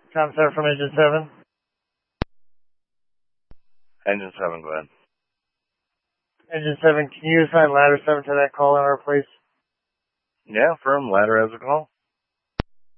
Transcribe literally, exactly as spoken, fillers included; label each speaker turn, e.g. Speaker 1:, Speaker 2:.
Speaker 1: Tom Sir from Engine seven.
Speaker 2: Engine seven, go ahead.
Speaker 1: Engine seven, can you assign ladder seven to that call in our place?
Speaker 2: Yeah, firm. Ladder has a call.